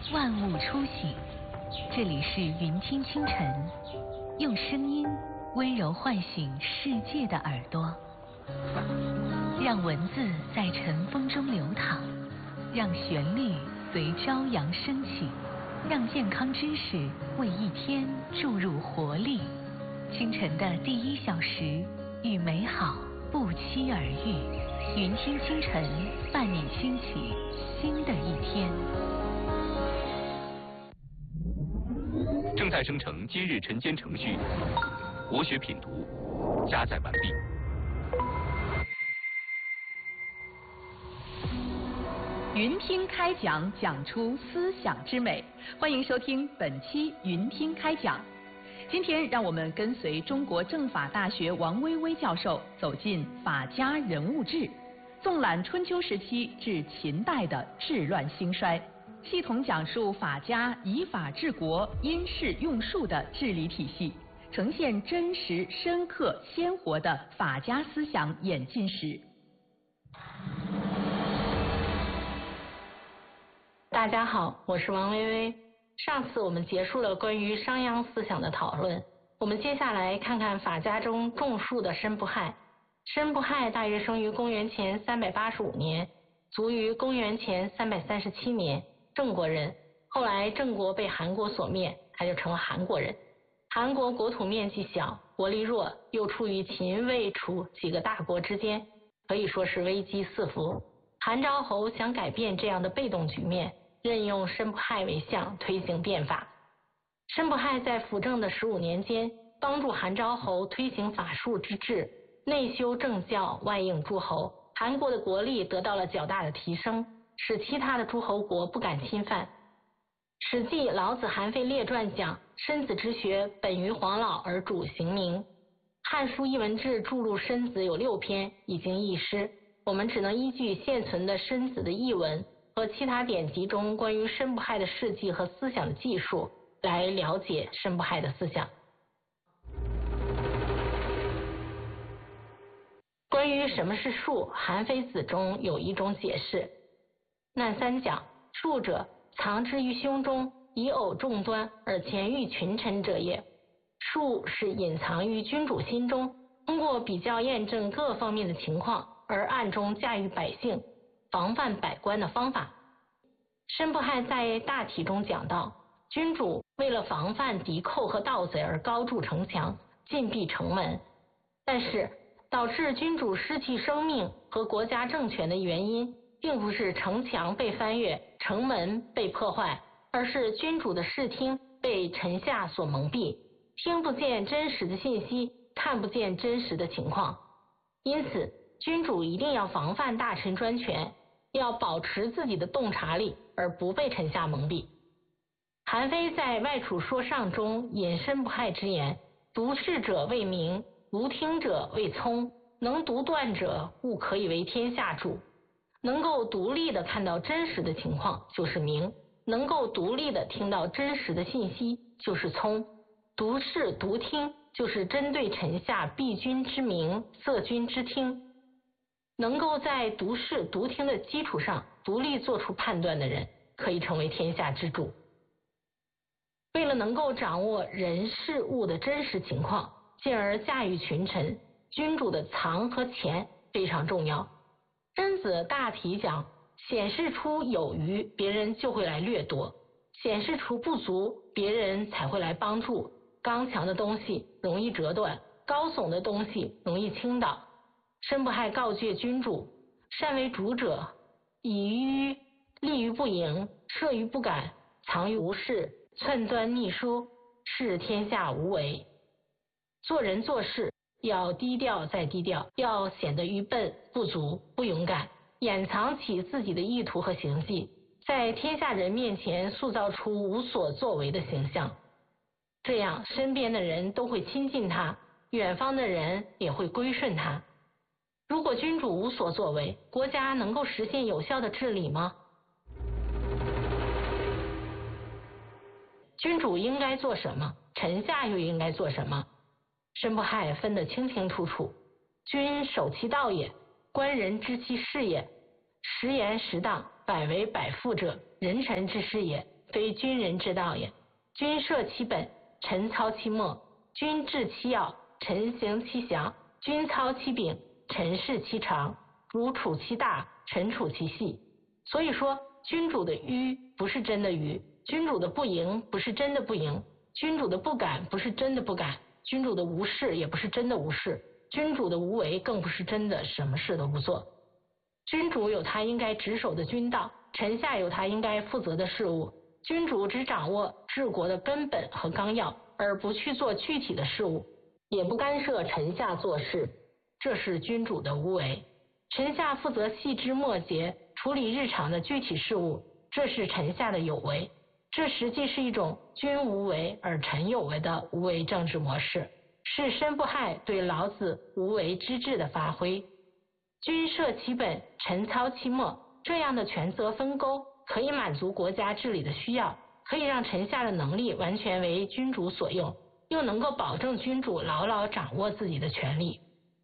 万物初醒，这里是云听清晨，用声音温柔唤醒世界的耳朵，让文字在晨风中流淌，让旋律随朝阳升起，让健康知识为一天注入活力。清晨的第1小时，与美好不期而遇。云听清晨，伴你轻启新的一天。 正在生成今日晨间程序，国学品读加载完毕。 云听开讲，讲出思想之美。欢迎收听本期云听开讲。今天让我们跟随中国政法大学王薇薇教授走进法家人物志，纵览春秋时期至秦代的治乱兴衰，系统讲述法家以法治国、因势用术的治理体系，呈现真实、深刻、鲜活的法家思想演进史。 大家好，我是王薇薇。上次我们结束了关于商鞅思想的讨论，我们接下来看看法家中种树的申不害。申不害大约生于公元前385年，卒于公元前337年，郑国人。后来郑国被韩国所灭，他就成了韩国人。韩国国土面积小，国力弱，又处于秦、魏、楚几个大国之间，可以说是危机四伏。韩昭侯想改变这样的被动局面，任用申不害为相，推行变法。申不害在辅政的15年间，帮助韩昭侯推行法术之治，内修政教，外应诸侯，韩国的国力得到了较大的提升，使其他的诸侯国不敢侵犯。史记老子韩非列传讲，申子之学本于黄老而主刑名。汉书艺文志注录申子有6篇，已经佚失，我们只能依据现存的申子的译文和其他典籍中关于申不害的事迹和思想的记述来了解申不害的思想。关于什么是术，韩非子中有一种解释。难三讲，术者，藏之于胸中，以偶众端而前喻群臣者也。术是隐藏于君主心中，通过比较验证各方面的情况，而暗中驾驭百姓，防范百官的方法。申不害在大体中讲到，君主为了防范敌寇和盗贼而高筑城墙，禁闭城门，但是导致君主失去生命和国家政权的原因，并不是城墙被翻越，城门被破坏，而是君主的视听被臣下所蒙蔽，听不见真实的信息，看不见真实的情况。因此君主一定要防范大臣专权，要保持自己的洞察力，而不被臣下蒙蔽。韩非在外储说上中引申不害之言，读事者为明，读听者为聪，能读断者务可以为天下主。能够独立的看到真实的情况就是明，能够独立的听到真实的信息就是聪。读事读听就是针对臣下避君之明，塞君之听。能够在读事读听的基础上独立做出判断的人，可以成为天下之主。为了能够掌握人事物的真实情况，进而驾驭群臣，君主的藏和潜非常重要。申子大体讲，显示出有余，别人就会来掠夺；显示出不足，别人才会来帮助。刚强的东西容易折断，高耸的东西容易倾倒。申不害告诫君主，善为主者，立于不盈，设于不敢，藏于无事，寸端逆疏，视天下无为。做人做事要低调再低调，要显得愚笨不足不勇敢，掩藏起自己的意图和行迹，在天下人面前塑造出无所作为的形象。这样身边的人都会亲近他，远方的人也会归顺他。如果君主无所作为，国家能够实现有效的治理吗？君主应该做什么，臣下又应该做什么？申不害分得清清楚楚。君守其道也，官人知其事也。实言实当，百为百复者，人臣之事也， 非军人之道也。君设其本，臣操其末；君治其要，臣行其详；君操其柄，臣事其长；如处其大，臣处其细。所以说，君主的迂不是真的迂，君主的不赢不是真的不赢，君主的不敢不是真的不敢，君主的无事也不是真的无事，君主的无为更不是真的什么事都不做。君主有他应该执守的君道，臣下有他应该负责的事务。君主只掌握治国的根本和纲要，而不去做具体的事务，也不干涉臣下做事，这是君主的无为。臣下负责细枝末节，处理日常的具体事务，这是臣下的有为。这实际是一种君无为而臣有为的无为政治模式，是申不害对老子无为之治的发挥。君设其本，臣操其末，这样的权责分钩可以满足国家治理的需要，可以让臣下的能力完全为君主所用，又能够保证君主牢牢掌握自己的权力。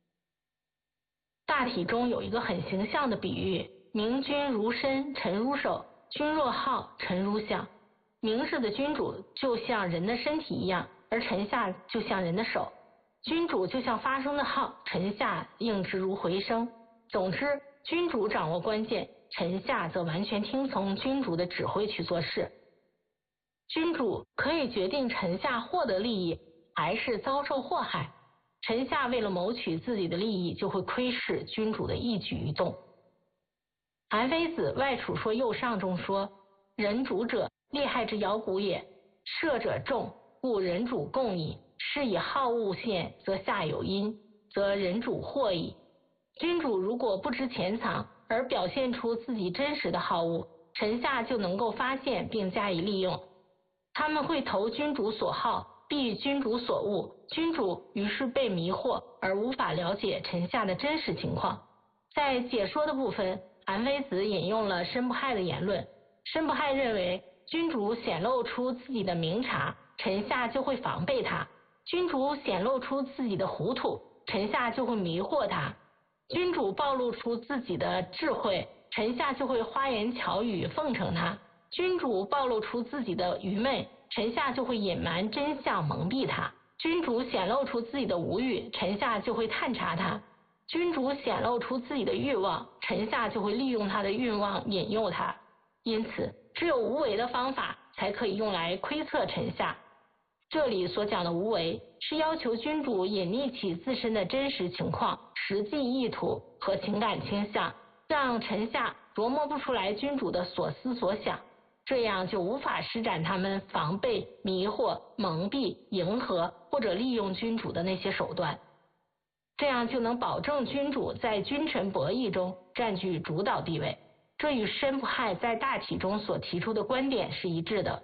大体中有一个很形象的比喻，明君如身，臣如手，君若好，臣如相。明智的君主就像人的身体一样，而臣下就像人的手。君主就像发声的号，臣下应之如回声。总之，君主掌握关键，臣下则完全听从君主的指挥去做事。君主可以决定臣下获得利益还是遭受祸害，臣下为了谋取自己的利益，就会窥视君主的一举一动。韩非子《外储说右上》中说：人主者，利害之摇鼓也，射者众，故人主共矣。是以好恶现，则下有因，则人主祸矣。君主如果不知潜藏，而表现出自己真实的好恶，臣下就能够发现并加以利用。他们会投君主所好，避君主所恶，君主于是被迷惑，而无法了解臣下的真实情况。在解说的部分，韩非子引用了申不害的言论。申不害认为，君主显露出自己的明察，臣下就会防备他；君主显露出自己的糊涂，臣下就会迷惑他；君主暴露出自己的智慧，臣下就会花言巧语奉承他；君主暴露出自己的愚昧，臣下就会隐瞒真相蒙蔽他；君主显露出自己的无欲，臣下就会探查他；君主显露出自己的欲望，臣下就会利用他的欲望引诱他。因此，只有无为的方法才可以用来窥测臣下。这里所讲的无为，是要求君主隐匿起自身的真实情况、实际意图和情感倾向，让臣下琢磨不出来君主的所思所想，这样就无法施展他们防备、迷惑、蒙蔽、迎合或者利用君主的那些手段，这样就能保证君主在君臣博弈中占据主导地位。这与申不害在大体中所提出的观点是一致的。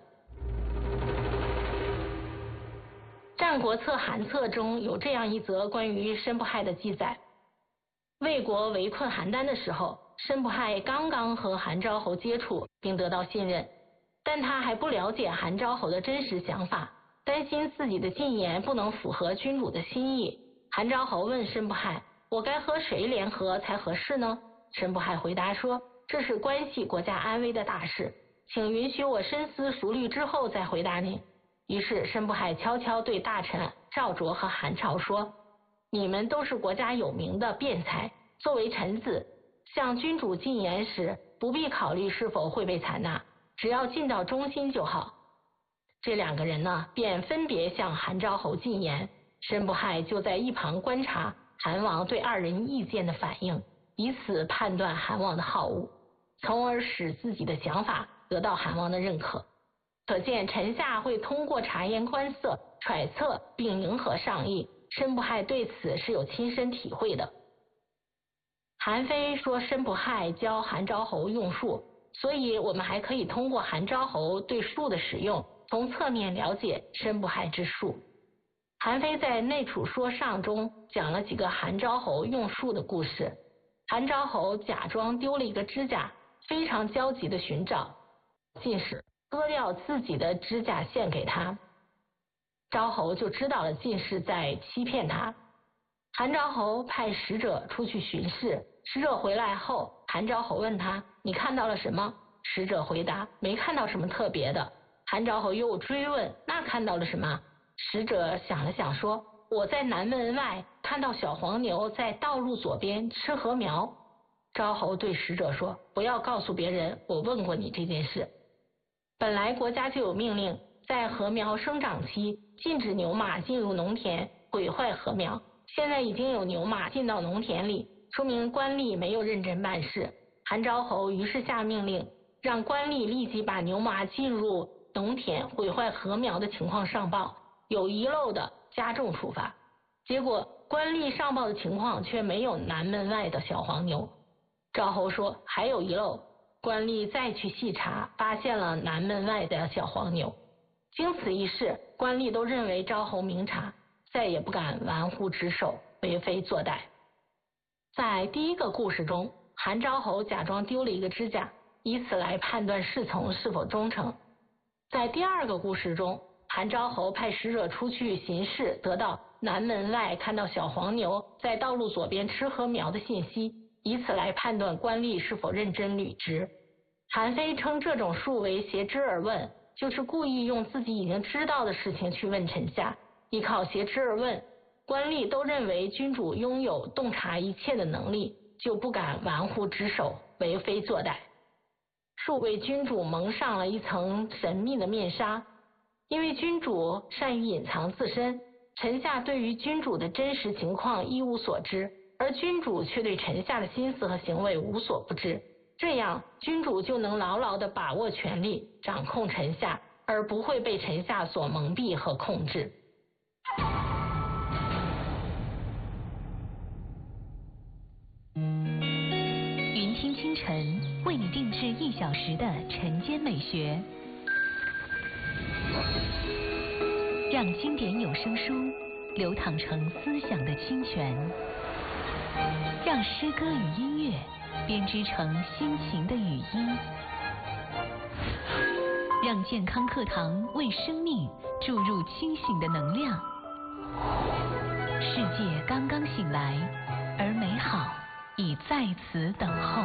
战国策韩策中有这样一则关于申不害的记载：魏国围困邯郸的时候，申不害刚刚和韩昭侯接触并得到信任，但他还不了解韩昭侯的真实想法，担心自己的进言不能符合君主的心意。韩昭侯问申不害：我该和谁联合才合适呢？申不害回答说：这是关系国家安危的大事，请允许我深思熟虑之后再回答你。于是申不害悄悄对大臣赵卓和韩朝说：你们都是国家有名的辩才，作为臣子，向君主进言时不必考虑是否会被采纳，只要尽到忠心就好。这两个人呢，便分别向韩昭侯进言，申不害就在一旁观察韩王对二人意见的反应，以此判断韩王的好恶，从而使自己的想法得到韩王的认可。可见臣下会通过察言观色、揣测并迎合上意，申不害对此是有亲身体会的。韩非说申不害教韩昭侯用术，所以我们还可以通过韩昭侯对术的使用，从侧面了解申不害之术。韩非在《内储说上》中讲了几个韩昭侯用术的故事。韩昭侯假装丢了一个指甲，非常焦急地寻找，进士割掉自己的指甲献给他。昭侯就知道了进士在欺骗他。韩昭侯派使者出去巡视，使者回来后，韩昭侯问他：你看到了什么？ 使者回答：没看到什么特别的。韩昭侯又追问：那看到了什么？使者想了想说：我在南门外看到小黄牛在道路左边吃禾苗。昭侯对使者说：不要告诉别人我问过你这件事。本来国家就有命令，在禾苗生长期禁止牛马进入农田毁坏禾苗，现在已经有牛马进到农田里，说明官吏没有认真办事。韩昭侯于是下命令，让官吏立即把牛马进入农田毁坏禾苗的情况上报，有遗漏的加重处罚。结果官吏上报的情况却没有南门外的小黄牛。昭侯说还有遗漏，官吏再去细查，发现了南门外的小黄牛。经此一事，官吏都认为昭侯明察，再也不敢玩忽职守，为非作歹。在第一个故事中，韩昭侯假装丢了一个指甲，以此来判断侍从是否忠诚。在第二个故事中，韩昭侯派使者出去巡视，得到南门外看到小黄牛在道路左边吃禾苗的信息，以此来判断官吏是否认真履职。韩非称这种术为挟之而问，就是故意用自己已经知道的事情去问臣下，依靠挟之而问，官吏都认为君主拥有洞察一切的能力，就不敢玩忽职守，为非作歹。术为君主蒙上了一层神秘的面纱，因为君主善于隐藏自身，臣下对于君主的真实情况一无所知，而君主却对臣下的心思和行为无所不知，这样君主就能牢牢地把握权力，掌控臣下，而不会被臣下所蒙蔽和控制。 云听清晨为你定制1小时的晨间美学，让经典有声书流淌成思想的清泉，让诗歌与音乐编织成心情的语音，让健康课堂为生命注入清醒的能量。世界刚刚醒来，而美好已在此等候。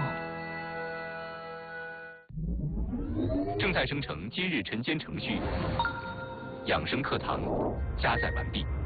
正在生成今日晨间程序，养生课堂加载完毕。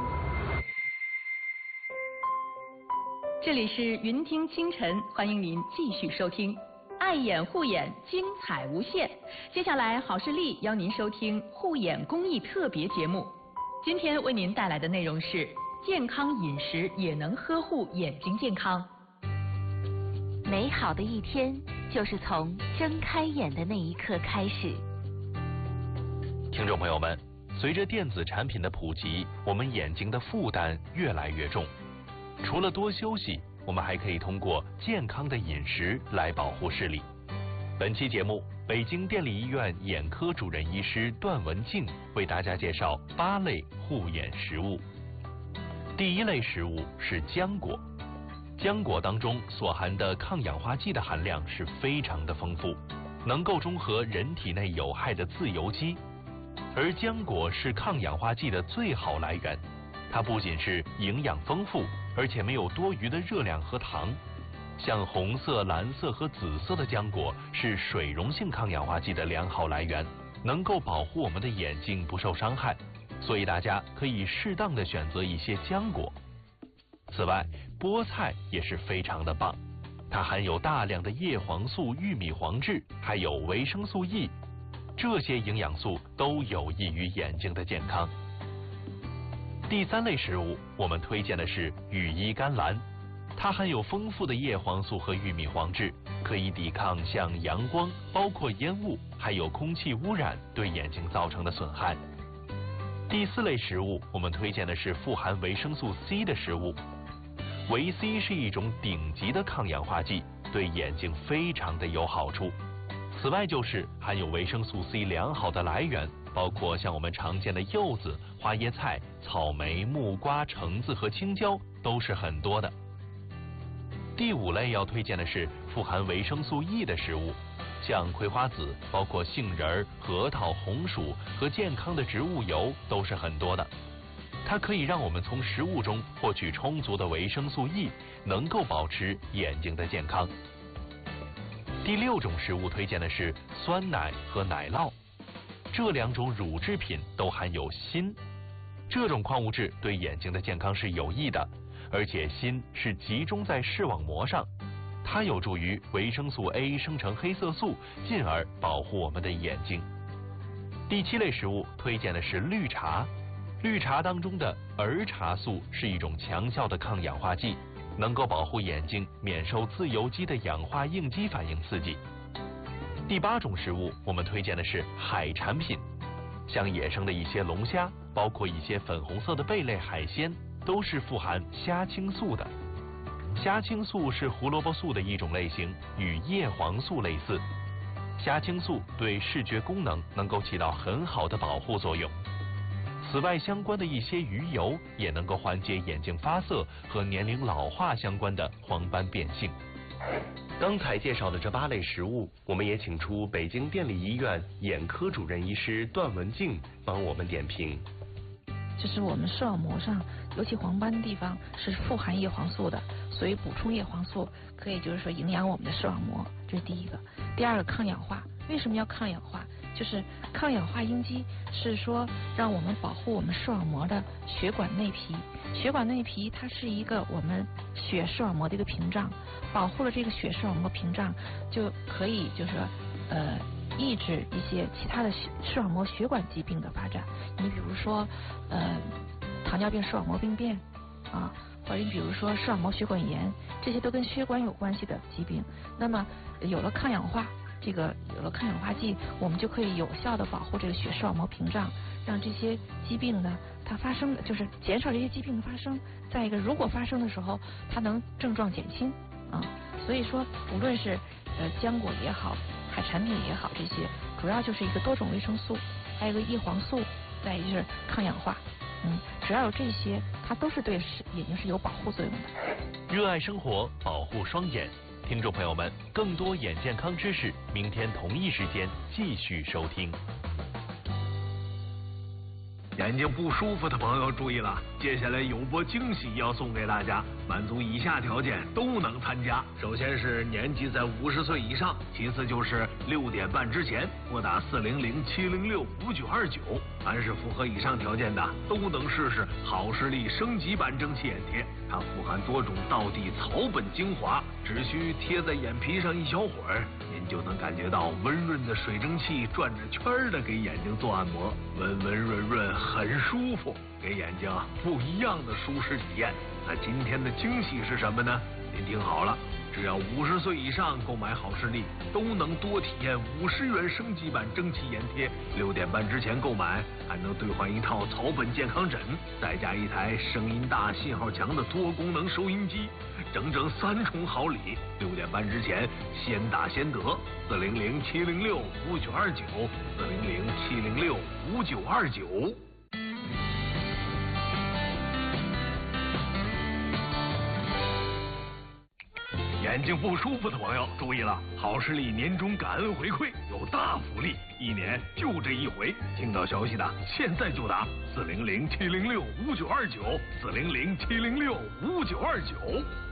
这里是云听清晨，欢迎您继续收听。爱眼护眼，精彩无限。接下来，好视力邀您收听护眼公益特别节目。今天为您带来的内容是：健康饮食也能呵护眼睛健康。 美好的一天就是从睁开眼的那一刻开始。 听众朋友们，随着电子产品的普及，我们眼睛的负担越来越重。除了多休息，我们还可以通过健康的饮食来保护视力。本期节目，北京电力医院眼科主任医师段文静为大家介绍8类护眼食物。第1类食物是浆果。浆果当中所含的抗氧化剂的含量是非常的丰富，能够中和人体内有害的自由基，而浆果是抗氧化剂的最好来源。它不仅是营养丰富，而且没有多余的热量和糖。像红色、蓝色和紫色的浆果是水溶性抗氧化剂的良好来源，能够保护我们的眼睛不受伤害，所以大家可以适当的选择一些浆果。此外，菠菜也是非常的棒，它含有大量的叶黄素、玉米黄质，还有维生素 E， 这些营养素都有益于眼睛的健康。第3类食物，我们推荐的是羽衣甘蓝，它含有丰富的叶黄素和玉米黄质，可以抵抗像阳光、包括烟雾，还有空气污染对眼睛造成的损害。第4类食物，我们推荐的是富含维生素 C 的食物。维 C 是一种顶级的抗氧化剂，对眼睛非常的有好处。此外，就是含有维生素 C 良好的来源，包括像我们常见的柚子、花椰菜、草莓、木瓜、橙子和青椒都是很多的。第5类要推荐的是富含维生素 E 的食物，像葵花籽、包括杏仁、核桃、红薯和健康的植物油都是很多的。它可以让我们从食物中获取充足的维生素 E， 能够保持眼睛的健康。第第6种食物推荐的是酸奶和奶酪，这2种乳制品都含有锌，这种矿物质对眼睛的健康是有益的，而且锌是集中在视网膜上，它有助于维生素 A 生成黑色素，进而保护我们的眼睛。第7类食物推荐的是绿茶，绿茶当中的儿茶素是一种强效的抗氧化剂，能够保护眼睛免受自由基的氧化应激反应刺激。第8种食物我们推荐的是海产品，像野生的一些龙虾，包括一些粉红色的贝类海鲜，都是富含虾青素的。虾青素是胡萝卜素的一种类型，与叶黄素类似。虾青素对视觉功能能够起到很好的保护作用。此外，相关的一些鱼油也能够缓解眼睛发涩和年龄老化相关的黄斑变性。 刚才介绍的这8类食物，我们也请出北京电力医院眼科主任医师段文静帮我们点评。 就是我们视网膜上，尤其黄斑的地方是富含叶黄素的，所以补充叶黄素可以就是说营养我们的视网膜，这是第一个。第二个，抗氧化。为什么要抗氧化？就是抗氧化应激是说让我们保护我们视网膜的血管内皮。血管内皮它是一个我们血视网膜的一个屏障，保护了这个血视网膜屏障，就可以就是说抑制一些其他的视网膜血管疾病的发展。你比如说糖尿病视网膜病变啊，或者你比如说视网膜血管炎，这些都跟血管有关系的疾病。那么有了抗氧化剂，我们就可以有效的保护这个血视网膜屏障，让这些疾病呢它发生的就是减少这些疾病的发生。再一个，如果发生的时候，它能症状减轻啊。所以说，无论是浆果也好，海产品也好，这些主要就是一个多种维生素，还有一个叶黄素，再一个就是抗氧化。只要有这些，它都是对眼睛是有保护作用的。 热爱生活，保护双眼。听众朋友们，更多眼健康知识，明天同一时间继续收听。 眼睛不舒服的朋友注意了，接下来有波惊喜要送给大家，满足以下条件都能参加。首先是年纪在50岁以上，其次就是6点半之前拨打400-706-5929。凡是符合以上条件的，都能试试好视力升级版蒸汽眼贴。它富含多种道地草本精华，只需贴在眼皮上一小会儿，您就能感觉到温润的水蒸气转着圈的给眼睛做按摩，温温润润，很舒服，给眼睛不一样的舒适体验。那今天的惊喜是什么呢？您听好了，只要50岁以上购买好视力，都能多体验50元升级版蒸汽眼贴。6点半之前购买，还能兑换一套草本健康枕，再加一台声音大、信号强的多功能收音机，整整3重好礼。6点半之前先打先得，400-706-5929，400-706-5929。眼睛不舒服的朋友注意了，好视力年终感恩回馈有大福利，1年就这一回。听到消息的现在就打400-706-5929，400-706-5929。